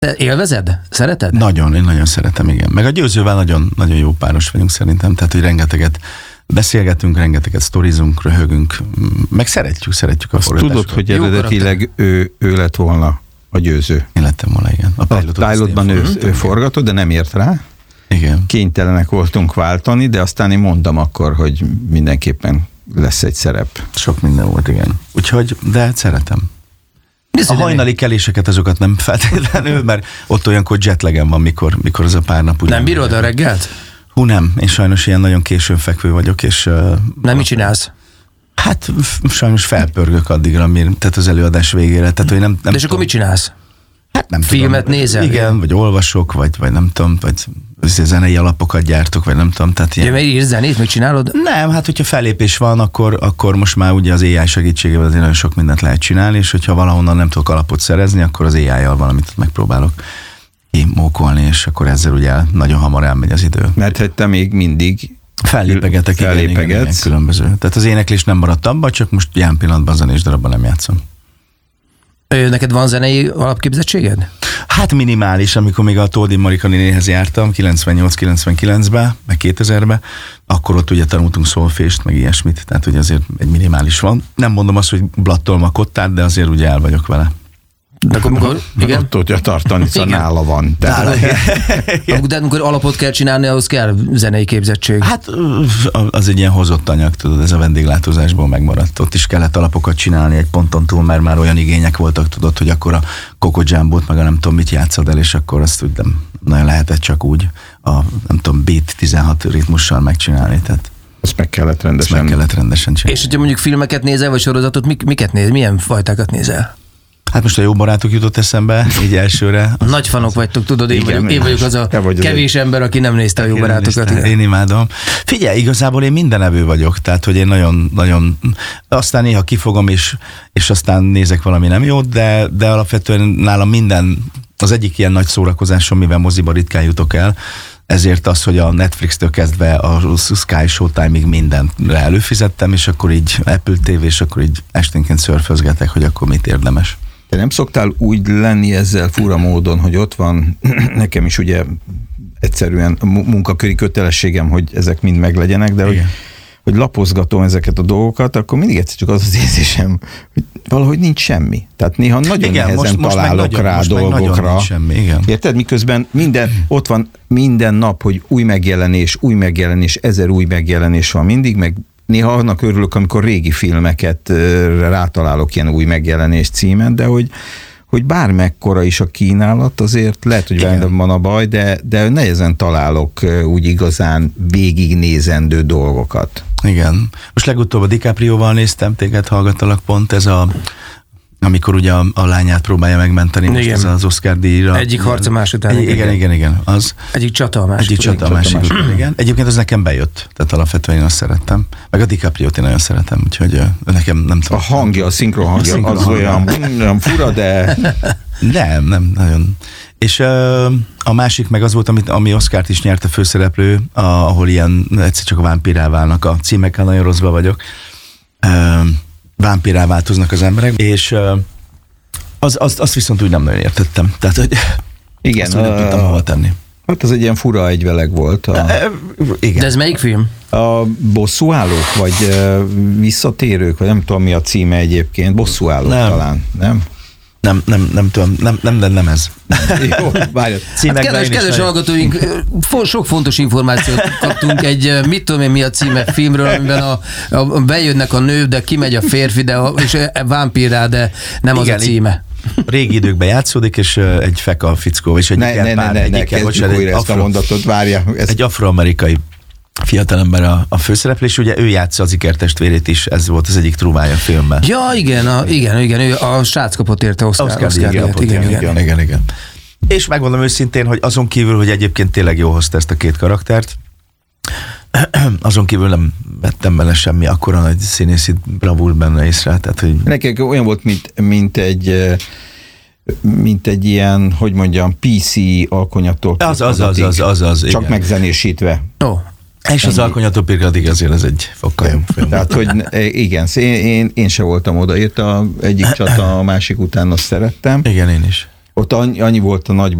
Te élvezed? Szereted? Nagyon, én nagyon szeretem, igen. Meg a Győzővel nagyon, nagyon jó páros vagyunk szerintem, tehát hogy rengeteget beszélgetünk, rengeteget sztorizunk, röhögünk, meg szeretjük a forgatást. Tudod, hogy eredetileg ő lett volna a Győző. Én lettem volna, igen. A pilotban ő forgatott, de nem ért rá. Igen. Kénytelenek voltunk váltani, de aztán én mondtam akkor, hogy mindenképpen lesz egy szerep. Sok minden volt, igen. Úgyhogy, de szeretem. A hajnali keléseket, azokat nem feltétlenül, mert ott olyankor jetlagem van, mikor az a pár nap. Nem bírod a reggelt? Hú, nem. Én sajnos ilyen nagyon későn fekvő vagyok, és... Nem, mit csinálsz? Hát sajnos felpörgök addigra, tehát az előadás végére. Tehát, hogy nem de és akkor mit csinálsz? Hát nem filmet tudom. Nézel? Igen, vagy olvasok, vagy nem tudom, vagy zenei alapokat gyártok, vagy nem tudom. Tehát ilyen... írsz zenét, mit csinálod? Nem, hát hogyha fellépés van, akkor most már ugye az AI segítségével azért nagyon sok mindent lehet csinálni, és hogyha valahonnan nem tudok alapot szerezni, akkor az AI-jal valamit megpróbálok kimókolni, és akkor ezzel ugye nagyon hamar elmegy az idő. Mert hogy te még mindig fellépegetek, igen, különböző. Tehát az éneklés nem maradt abba, csak most jelen pillanatban zenés darabban nem játszom. Neked van zenei alapképzettséged? Hát minimális, amikor még a Toldi Marika nénihez jártam, 98-99-ben, meg 2000-ben, akkor ott ugye tanultunk szolfést, meg ilyesmit, tehát ugye azért egy minimális van. Nem mondom azt, hogy blattolom a kottát, de azért ugye el vagyok vele. De akkor, igen? Tudja tartani, szóval nála van. De amikor alapot kell csinálni, ahhoz kell zenei képzettség. Hát az egy ilyen hozott anyag, tudod, ez a vendéglátózásból megmaradt. Ott is kellett alapokat csinálni egy ponton túl, mert már olyan igények voltak, tudod, hogy akkor a Coco Jambót, meg a nem tudom mit játszod el, és akkor azt úgy nem nagyon lehetett csak úgy a nem tudom beat 16 ritmussal megcsinálni, tehát azt meg kellett rendesen csinálni. És hogyha mondjuk filmeket nézel, vagy sorozatot, miket nézel? Milyen fajtákat nézel? Hát most a Jó barátok jutott eszembe, így elsőre. Nagy fanok vagytok, tudod, én vagyok az a kevés ember, aki nem nézte a Jó barátokat. Én imádom. Figyelj, igazából én mindenevő vagyok, tehát hogy én nagyon, aztán néha kifogom, és aztán nézek valami nem jót, de alapvetően nálam minden, az egyik ilyen nagy szórakozásom, mivel moziba ritkán jutok el, ezért az, hogy a Netflix-től kezdve a Sky Showtime-ig mindenre előfizettem, és akkor így Apple TV, és akkor így esténként szörfözgetek, hogy akkor mit érdemes. Te nem szoktál úgy lenni ezzel fura módon, hogy ott van, nekem is ugye egyszerűen munkaköri kötelességem, hogy ezek mind meglegyenek, de hogy lapozgatom ezeket a dolgokat, akkor mindig egyszer csak az érzésem, hogy valahogy nincs semmi. Tehát néha nagyon nehezen találok rá dolgokra. Érted? Miközben ott van minden nap, hogy új megjelenés, 1000 új megjelenés van mindig, meg néha annak örülök, amikor régi filmeket rátalálok ilyen új megjelenés címet, de hogy bármekkora is a kínálat, azért lehet, hogy velem van a baj, de nehezen találok úgy igazán végignézendő dolgokat. Igen. Most legutóbb a DiCaprioval néztem, téged hallgattalak pont, ez amikor ugye a lányát próbálja megmenteni, most ez az Oscar-díjra. Egyik harca más után. Igen, az. Egyik csata a másik. Igen. Egyébként az nekem bejött, tehát alapvetően én azt szerettem. Meg a DiCapriót én nagyon szeretem, úgyhogy nekem nem tudom. A hangja, a szinkron hangja, az olyan fura, de... Nem, nagyon. És a másik meg az volt, ami Oscart is nyert a főszereplő, ahol ilyen egyszer csak a vámpírrá válnak, a címekkel nagyon rosszba vagyok. Vámpírrá változnak az emberek, és azt viszont úgy nem nagyon értettem. Tehát, hogy igen, azt nem tudtam hova tenni. Hát az egy ilyen fura egyveleg volt. Igen. De ez melyik film? A Bosszúállók, vagy Visszatérők, vagy nem tudom mi a címe egyébként. Bosszúállók talán, nem? Nem tudom, nem ez. Jó, várjad. Hát kedves hallgatóink, sok fontos információt kaptunk egy, mit tudom én mi a címe filmről, amiben bejönnek a nő, de kimegy a férfi, és vámpírrá, de nem igen, az a címe. Régi időkben játszódik, és egy feka fickó, és egy egy afroamerikai fiatalember a főszereplő, és ugye ő játsza az ikertestvérét is, ez volt az egyik trúvája a filmben. Ja, igen, ő a srác kapott érte Oscar-díjat. Igen. És megmondom őszintén, hogy azon kívül, hogy egyébként tényleg jó hozta ezt a két karaktert, azon kívül nem vettem bele semmi akkora nagy színészi bravúr benne észre. Tehát, hogy... Nekem olyan volt, mint egy ilyen, hogy mondjam, PC alkonyattól. Az. Csak igen. Megzenésítve. És az alkonyatopirka addig azért ez egy fokkal jobb film. Tehát, hogy igen, én se voltam oda, egyik csata a másik után azt szerettem. Igen, én is. Ott annyi volt a nagy